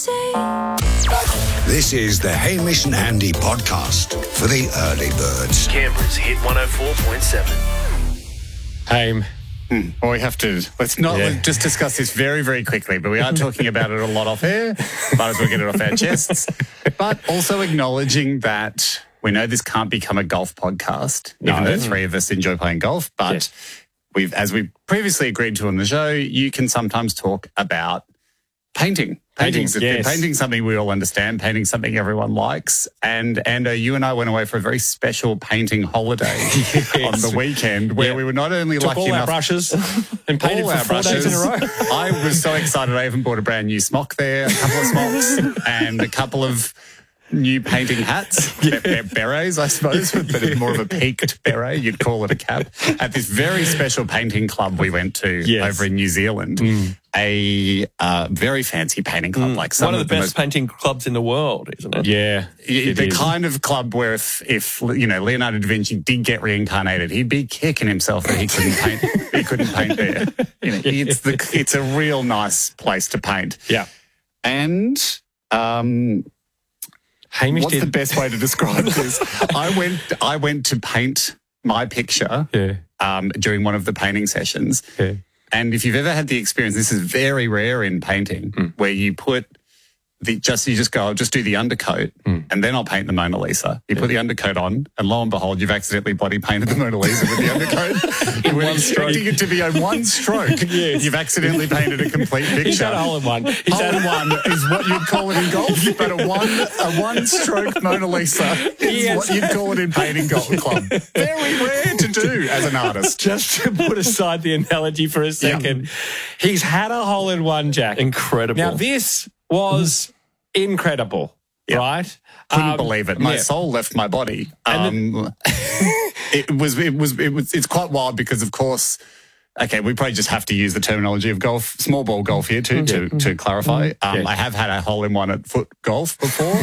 This is the Hamish and Andy podcast for the early birds. Canberra's Hit 104.7. Haim. Well, we have to, let's just discuss this very, very quickly, but we are talking about it a lot off air. Might as well get it off our chests. But also acknowledging that we know this can't become a golf podcast, even though three of us enjoy playing golf. But as we previously agreed to on the show, you can sometimes talk about painting. Painting's something we all understand, painting something everyone likes. And Ando, you and I went away for a very special painting holiday on the weekend where we were not only Took lucky all enough... our brushes and painted for 4 days in a row. I was so excited I even bought a brand new smock there, a couple of smocks and a couple of new painting hats. They're berets, I suppose, but it's more of a peaked beret. You'd call it a cap. At this very special painting club we went to over in New Zealand. A very fancy painting club. Like some one of the best painting clubs in the world, isn't it? Yeah. The kind of club where if Leonardo da Vinci did get reincarnated, he'd be kicking himself that he couldn't paint. He couldn't paint there. It's a real nice place to paint. Yeah. And Hamish what's the best way to describe this? I went to paint my picture during one of the painting sessions. Yeah. And if you've ever had the experience, this is very rare in painting, where you put you just go, I'll just do the undercoat and then I'll paint the Mona Lisa. You put the undercoat on and lo and behold, you've accidentally bloody painted the Mona Lisa with the undercoat. You were expecting it to be a one stroke. You've accidentally painted a complete picture. He's had a hole in one. Hole in one is what you'd call it in golf, but a one stroke Mona Lisa is what you'd call it in painting golf club. Very rare to do as an artist. Just to put aside the analogy for a second, he's had a hole in one, Jack. Incredible. Now, this was incredible, right? Couldn't believe it. My soul left my body. It's quite wild because, of course, we probably just have to use the terminology of golf, small ball golf here to clarify. I have had a hole in one at foot golf before,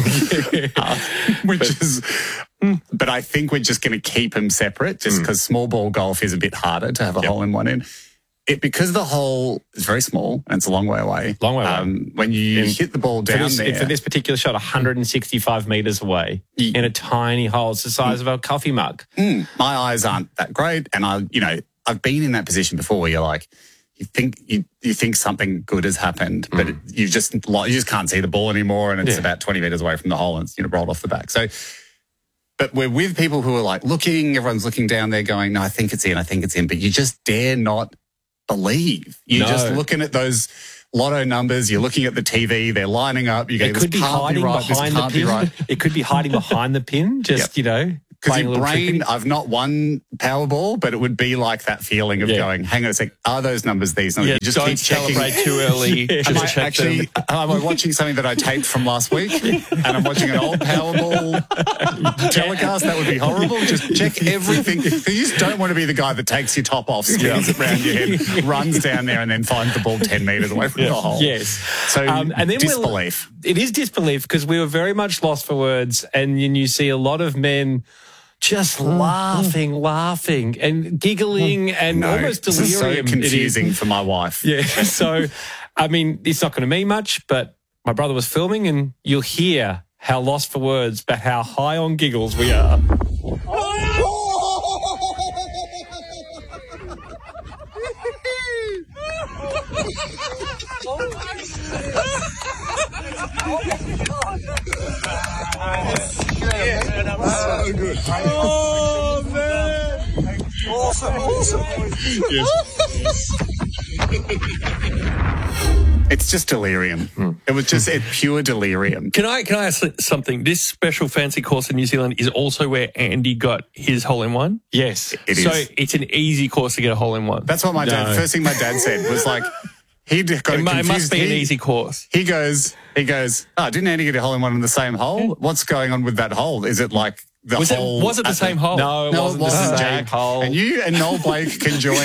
but I think we're just going to keep them separate just because small ball golf is a bit harder to have a hole in one in. Because the hole is very small and it's a long way away. Long way away. When you hit the ball down there. For this particular shot, 165 metres away in a tiny hole. It's the size of a coffee mug. My eyes aren't that great. And I've been in that position before where you're like, you think something good has happened, but you just can't see the ball anymore and it's about 20 metres away from the hole and it's rolled off the back. So, but we're with people who are like everyone's looking down there going, no, I think it's in, but you just dare not believe. You're just looking at those lotto numbers, you're looking at the TV, they're lining up, you go, it could be hiding behind the pin. It could be hiding behind the pin, because your brain, I've not won Powerball, but it would be like that feeling of going, hang on a sec, are those numbers these numbers? You just don't keep celebrate too early. Am I watching something that I taped from last week and I'm watching an old Powerball telecast? That would be horrible. Just check everything. You just don't want to be the guy that takes your top off, spins it around your head, runs down there and then finds the ball 10 metres away from the hole. Yes. So and then disbelief. It is disbelief because we were very much lost for words and you see a lot of men just laughing and giggling and almost delirium. This is so confusing for my wife. Yeah, so, it's not going to mean much, but my brother was filming and you'll hear how lost for words, but how high on giggles we are. So good. Oh, man. Awesome. Yes. It's just delirium. It was just pure delirium. Can I ask something? This special fancy course in New Zealand is also where Andy got his hole-in-one? Yes. It is. So it's an easy course to get a hole-in-one? That's what the first thing my dad said was like, he got confused. It must be an easy course. He goes, oh, didn't Andy get a hole-in-one in the same hole? What's going on with that hole? Is it like the hole. Was it the same hole? No, it wasn't the same Jack. hole. And you and Noel Blake can join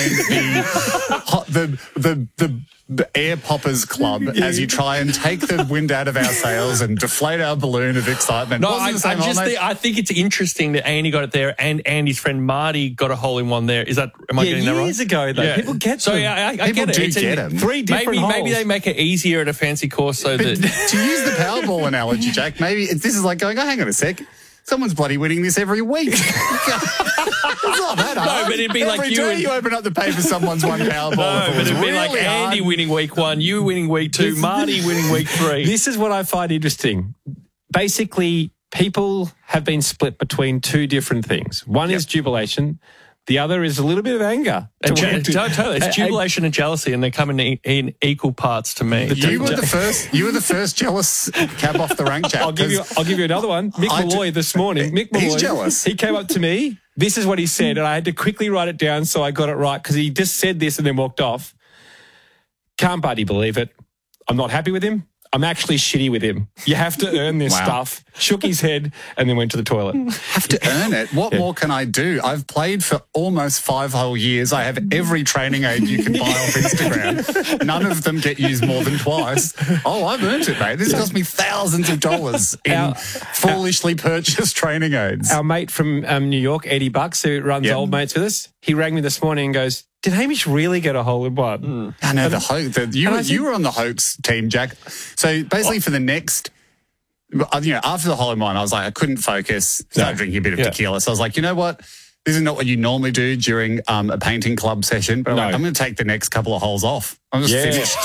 the Air Poppers Club as you try and take the wind out of our sails and deflate our balloon of excitement. No, Wasn't the same hole, mate? I think it's interesting that Andy got it there and Andy's friend Marty got a hole in one there. Am I getting that right? Years ago, though. People get So them. yeah, I People get it. do It's get 'em. Three different holes. Maybe they make it easier at a fancy course so that... To use the Powerball analogy, Jack, maybe this is like going, oh, hang on a sec. Someone's bloody winning this every week. It's not that hard. No, but it'd be every like you day and- you open up the paper, someone's won Powerball. No, but it'd be really like Andy hard. winning week 1, you winning week 2, Marty winning week 3. This is what I find interesting. Basically, people have been split between two different things. One is jubilation. The other is a little bit of anger. Totally. It's jubilation and jealousy, and they come in equal parts to me. You were the first jealous cab off the rank, Jack. I'll give you another one. Mick Malloy this morning. Mick Malloy. He's jealous. He came up to me. This is what he said, and I had to quickly write it down so I got it right because he just said this and then walked off. Can't bloody believe it. I'm not happy with him. I'm actually shitty with him. You have to earn this stuff. Shook his head and then went to the toilet. Have to earn it. What more can I do? I've played for almost 5 whole years. I have every training aid you can buy off Instagram. None of them get used more than twice. Oh, I've earned it, mate. This cost me thousands of dollars in foolishly purchased training aids. Our mate from New York, Eddie Bucks, who runs Old Mates with us, he rang me this morning and goes, did Hamish really get a hole in one? I know you were on the hoax team, Jack. So basically, for the next, after the hole in one, I was like, I couldn't focus. Started drinking a bit of tequila, so I was like, you know what? This is not what you normally do during a painting club session, but I'm going to take the next couple of holes off. I'm just finished.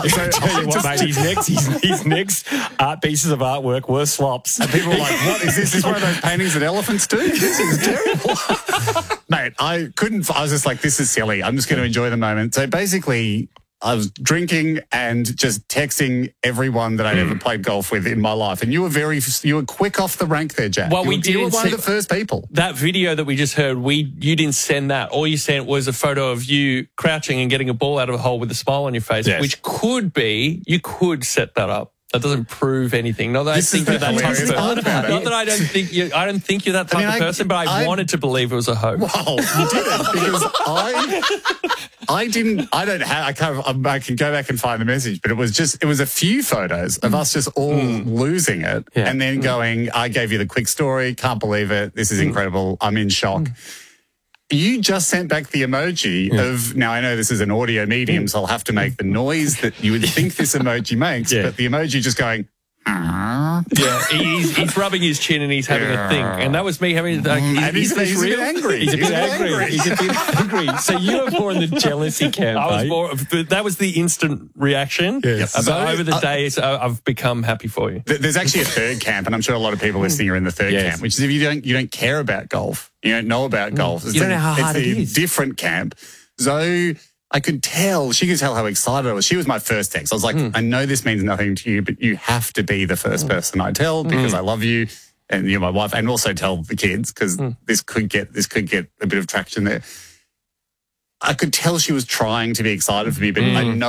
His next art pieces of artwork were slops. And people were like, what is this? Is this one of those paintings that elephants do? This is terrible. Mate, I was just like, this is silly. I'm just going to enjoy the moment. So basically, I was drinking and just texting everyone that I'd ever played golf with in my life. And you were quick off the rank there, Jack. Well, you were one of the first people. That video that we just heard, you didn't send that. All you sent was a photo of you crouching and getting a ball out of a hole with a smile on your face, which could be, you could set that up. That doesn't prove anything. Not that I think you're that type of person. Not that I don't think you're that type of person, but I wanted to believe it was a hoax. Well, you didn't because I didn't. I can go back and find the message, but it was a few photos of us just all losing it and then going, I gave you the quick story. Can't believe it. This is incredible. I'm in shock. You just sent back the emoji of, now I know this is an audio medium, so I'll have to make the noise that you would think this emoji makes, but the emoji just going, he's rubbing his chin and he's having a think. And that was me having and he's a bit angry. He's a bit angry. So you were more in the jealousy camp. I was more. That was the instant reaction. Yes. But over the days, I've become happy for you. There's actually a third camp, and I'm sure a lot of people listening are in the third camp, which is if you don't care about golf, you don't know about golf. You don't know how hard it is. It's a different camp. Zoe, she could tell how excited I was. She was my first text. I was like, I know this means nothing to you, but you have to be the first person I tell because I love you and you're my wife, and also tell the kids because this could get a bit of traction there. I could tell she was trying to be excited for me, but I know